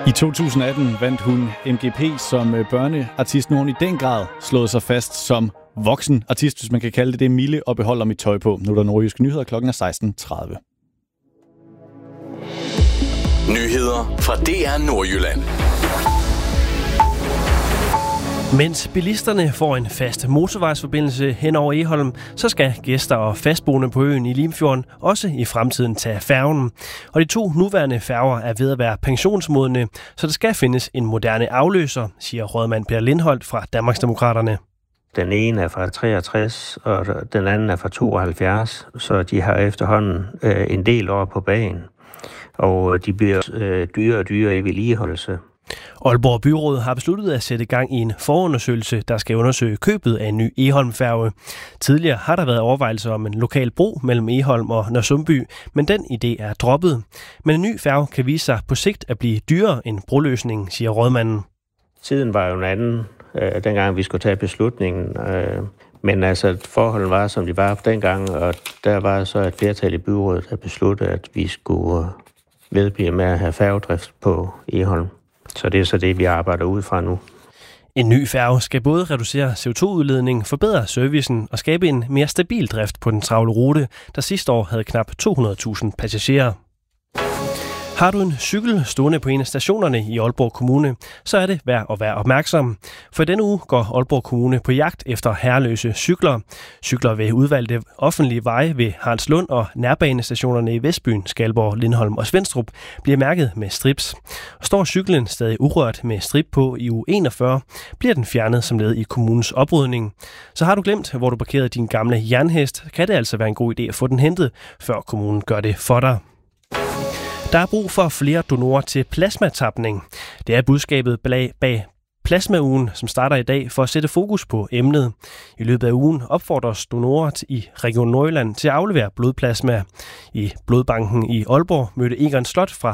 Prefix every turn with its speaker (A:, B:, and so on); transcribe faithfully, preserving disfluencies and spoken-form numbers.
A: I to tusind atten vandt hun M G P som børneartist. Nu har hun i den grad slået sig fast som voksen artist, hvis man kan kalde det det. Mille og beholder mit tøj på. Nu er der Nordjyske Nyheder, klokken er seksten tredive.
B: Nyheder fra D R Nordjylland.
C: Mens bilisterne får en fast motorvejsforbindelse hen over Egholm, så skal gæster og fastboende på øen i Limfjorden også i fremtiden tage færgen. Og de to nuværende færger er ved at være pensionsmodne, så der skal findes en moderne afløser, siger rådmand Per Lindholt fra Danmarksdemokraterne.
D: Den ene er fra treogtres, og den anden er fra tooghalvfjerds, så de har efterhånden øh, en del år på bagen, og de bliver øh, dyre og dyre i vedligeholdelse.
C: Aalborg Byråd har besluttet at sætte gang i en forundersøgelse, der skal undersøge købet af en ny Egholm-færge. Tidligere har der været overvejelser om en lokal bro mellem Egholm og Nørresundby, men den idé er droppet. Men en ny færge kan vise sig på sigt at blive dyrere end broløsningen, siger rådmanden.
D: Tiden var jo en anden, øh, dengang vi skulle tage beslutningen. Øh, men altså, forholdet var, som de var dengang, og der var så et flertal i byrådet, der besluttede, at vi skulle vedblive med at have færgedrift på Egholm. Så det er så det, vi arbejder ud fra nu.
C: En ny færge skal både reducere C O to udledning, forbedre servicen og skabe en mere stabil drift på den travle rute, der sidste år havde knap to hundrede tusind passagerer. Har du en cykel stående på en af stationerne i Aalborg Kommune, så er det værd at være opmærksom. For denne uge går Aalborg Kommune på jagt efter herreløse cykler. Cykler ved udvalgte offentlige veje ved Haraldslund og nærbanestationerne i Vestbyen, Skalborg, Lindholm og Svenstrup bliver mærket med strips. Og står cyklen stadig urørt med strip på i uge enogfyrre, bliver den fjernet som led i kommunens oprydning. Så har du glemt, hvor du parkerede din gamle jernhest, kan det altså være en god idé at få den hentet, før kommunen gør det for dig. Der er brug for flere donorer til plasmatapning. Det er budskabet bag Plasmaugen, som starter i dag for at sætte fokus på emnet. I løbet af ugen opfordres donorer i Region Nordjylland til at aflevere blodplasma. I blodbanken i Aalborg mødte Egon Slot fra